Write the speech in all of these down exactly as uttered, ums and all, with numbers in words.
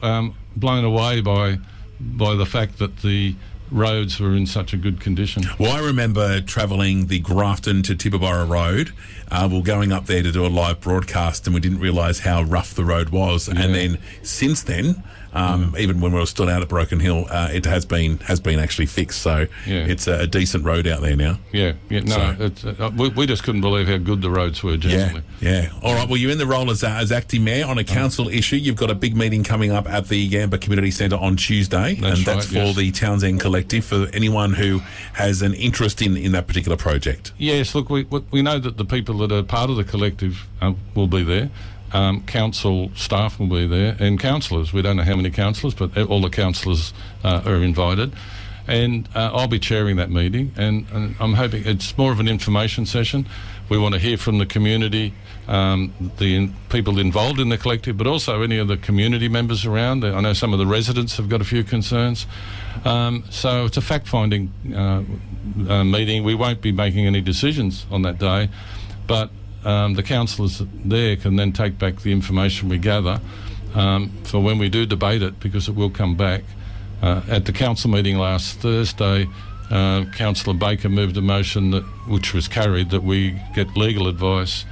um, blown away by by the fact that the roads were in such a good condition. Well, I remember travelling the Grafton to Tibooburra Road. Uh, we were going up there to do a live broadcast, and we didn't realise how rough the road was. Yeah. And then since then, um, mm. even when we were still out at Broken Hill, uh, it has been has been actually fixed. So yeah. it's a, a decent road out there now. Yeah, yeah. No, so, it's, uh, we, we just couldn't believe how good the roads were. Generally. Yeah, yeah. All right. Well, you're in the role as uh, as acting mayor on a council oh. issue. You've got a big meeting coming up at the Yamba Community Centre on Tuesday, that's and that's right, for yes. the Townsend Collective, for anyone who has an interest in, in that particular project. Yes. Look, we we know that the people that are part of the collective uh, will be there. Um, council staff will be there, and councillors. We don't know how many councillors, but all the councillors uh, are invited. And uh, I'll be chairing that meeting, and, and I'm hoping it's more of an information session. We want to hear from the community, um, the in, people involved in the collective, but also any of the community members around. I know some of the residents have got a few concerns. Um, so it's a fact-finding uh, uh, meeting. We won't be making any decisions on that day, but Um, the councillors there can then take back the information we gather um, for when we do debate it, because it will come back. Uh, at the council meeting last Thursday, uh, Councillor Baker moved a motion that, which was carried, that we get legal advice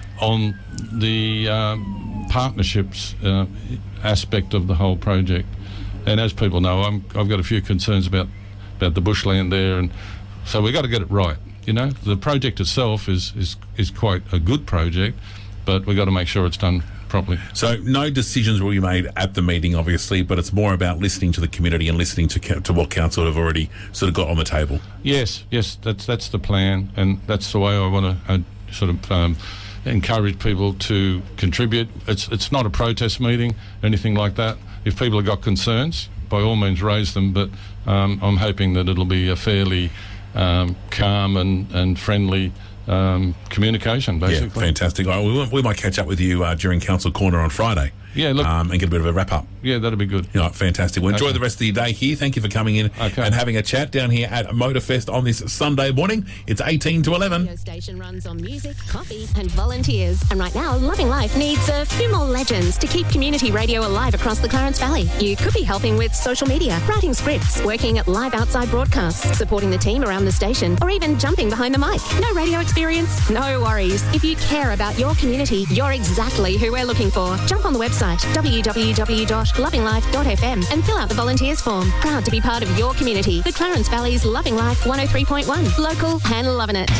on the um, partnerships uh, aspect of the whole project. And as people know, I'm, I've got a few concerns about, about the bushland there, and so we've got to get it right. You know, the project itself is, is, is quite a good project, but we've got to make sure it's done properly. So no decisions will be made at the meeting, obviously, but it's more about listening to the community and listening to to what council have already sort of got on the table. Yes, yes, that's that's the plan, and that's the way I want to uh, sort of um, encourage people to contribute. It's it's not a protest meeting, anything like that. If people have got concerns, by all means raise them, but um, I'm hoping that it'll be a fairly Um, calm and, and friendly um, communication, basically. Yeah, fantastic. All right, we, we might catch up with you uh, during Council Corner on Friday. Yeah, look, um, and get a bit of a wrap up. Yeah, that'd be good. You know, fantastic. Well, enjoy okay. the rest of your day here. Thank you for coming in okay. and having a chat down here at Motorfest on this Sunday morning. It's eighteen to eleven. The radio station runs on music, coffee, and volunteers. And right now, Loving Life needs a few more legends to keep community radio alive across the Clarence Valley. You could be helping with social media, writing scripts, working at live outside broadcasts, supporting the team around the station, or even jumping behind the mic. No radio experience? No worries. If you care about your community, you're exactly who we're looking for. Jump on the website, w w w dot loving life dot f m, and fill out the volunteers form. Proud to be part of your community. The Clarence Valley's Loving Life one oh three point one. Local and loving it.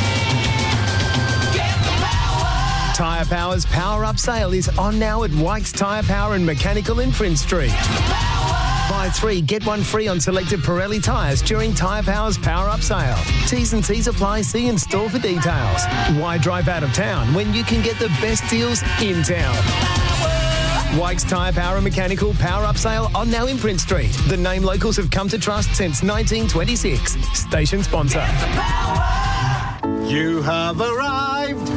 Tyre Power's Power Up sale is on now at Wykes Tyre Power and Mechanical in Prince Street. Buy three, get one free on selected Pirelli tyres during Tyre Power's Power Up sale. T's and C's apply. See in store for details. Why drive out of town when you can get the best deals in town? Wykes Tyre Power and Mechanical Power Up sale on now in Prince Street. The name locals have come to trust since nineteen twenty-six. Station sponsor. You have arrived